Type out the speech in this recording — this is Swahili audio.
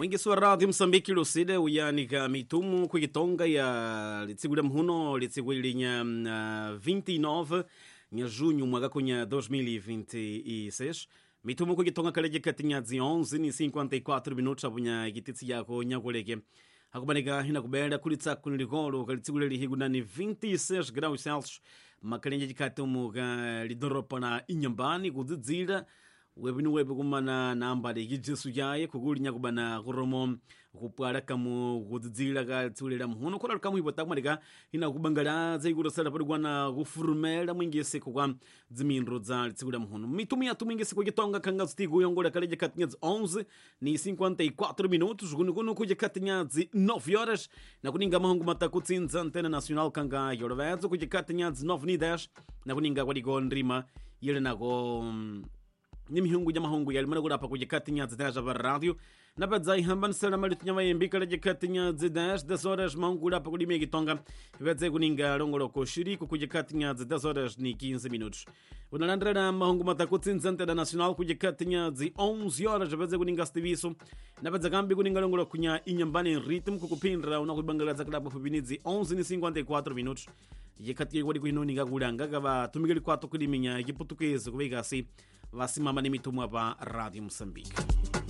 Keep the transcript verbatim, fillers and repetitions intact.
mwingisi wa radio Msambiki luside uyanika mitumu kukitonga ya litsiku la mhuno litsiku ilinya uh, vinte e nove nya junho mwaka kunya dois mil e vinte e seis mitumu kukitonga kaleje katinya zi onze ni cinquenta e quatro minutos abunya kititsi yako nyakoleke hakubanika hina kubela kulitsa kunilikolo kalitsiku lihigu nani vinte e seis graus Celsius makalenje jikatumu ka lidoropa na inyambani kudzidzira webinu webu kumana namba de gijesu yaye kugulinya kubana kuromo kupwala kamu kudzidzira ka tsulera mhuno kola kamu ibota kumalika ina kubangala zaigura sala padwana kufurumela mwingese kwa dzimindro za tsikula mhuno mitumi ya tumingese kugitonga kanga stigo yongola kaleje katinyazi onze ni cinquenta e quatro minutos kunukuno kuje katinyazi nove horas na kuninga mahungu matakutsinza antena nacional kanga yorovezo kuje katinyazi nove ni dez na kuninga kwa digondrima yele nako ni mihungu ya mahungu ya limana kurapa kuje katinyazi dez aba radio na padzai hamba nsela malitu nyama yembi kaleje katinyazi dez dez horas mahungu kurapa kudime gitonga vedze kuninga longolo koshiriko kuje katinyazi dez horas ni quinze minutos unalandra mahungu matakutsinza antena nacional kuje katinyazi onze horas vedze kuninga stiviso na pedza kambi kuninga longolo kunya inyambani ritmo kukupindra unakubangalaza klabu fubinizi onze ni cinquenta e quatro minutos yekati wadi kuinoninga kulanga kaba tumigeli kwato kuliminya yiputukeze kubika si vasimama ni mitumu apa Radio Msambiki.